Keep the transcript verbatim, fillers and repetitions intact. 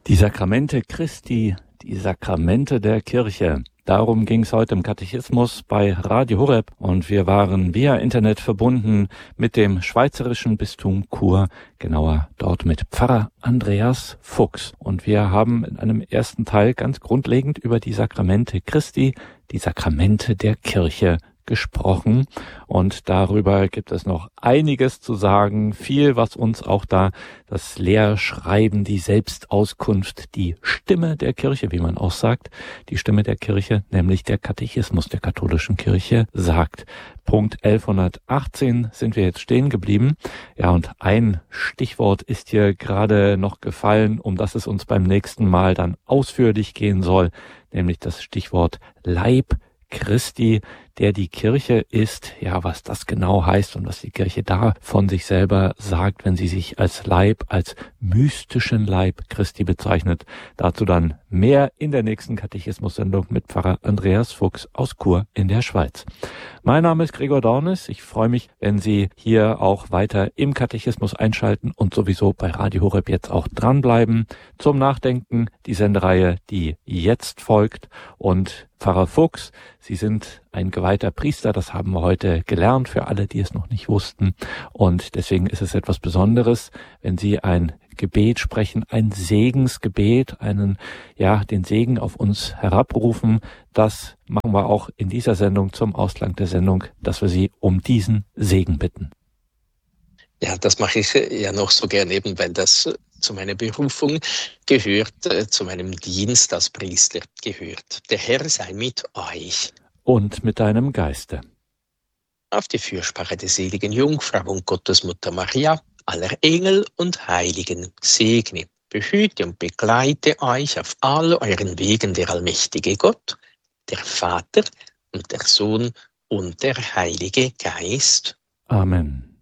Die Sakramente Christi, die Sakramente der Kirche. Darum ging es heute im Katechismus bei Radio Horeb und wir waren via Internet verbunden mit dem schweizerischen Bistum Chur, genauer dort mit Pfarrer Andreas Fuchs. Und wir haben in einem ersten Teil ganz grundlegend über die Sakramente Christi, die Sakramente der Kirche gesprochen und darüber gibt es noch einiges zu sagen, viel, was uns auch da das Lehrschreiben, die Selbstauskunft, die Stimme der Kirche, wie man auch sagt, die Stimme der Kirche, nämlich der Katechismus der katholischen Kirche, sagt. Punkt elfhundertachtzehn sind wir jetzt stehen geblieben. Ja, und ein Stichwort ist hier gerade noch gefallen, um das es uns beim nächsten Mal dann ausführlich gehen soll, nämlich das Stichwort Leib Christi, der die Kirche ist. Ja, was das genau heißt und was die Kirche da von sich selber sagt, wenn sie sich als Leib, als mystischen Leib Christi bezeichnet. Dazu dann mehr in der nächsten Katechismus-Sendung mit Pfarrer Andreas Fuchs aus Chur in der Schweiz. Mein Name ist Gregor Dornis. Ich freue mich, wenn Sie hier auch weiter im Katechismus einschalten und sowieso bei Radio Horeb jetzt auch dranbleiben. Zum Nachdenken die Sendereihe, die jetzt folgt. Und Pfarrer Fuchs, Sie sind ein geweihter Priester, das haben wir heute gelernt für alle, die es noch nicht wussten. Und deswegen ist es etwas Besonderes, wenn Sie ein Gebet sprechen, ein Segensgebet, einen, ja, den Segen auf uns herabrufen. Das machen wir auch in dieser Sendung zum Ausklang der Sendung, dass wir Sie um diesen Segen bitten. Ja, das mache ich ja noch so gerne, eben weil das zu meiner Berufung gehört, zu meinem Dienst als Priester gehört. Der Herr sei mit euch. Und mit deinem Geiste. Auf die Fürsprache der seligen Jungfrau und Gottesmutter Maria, aller Engel und Heiligen, segne, behüte und begleite euch auf all euren Wegen der allmächtige Gott, der Vater und der Sohn und der Heilige Geist. Amen.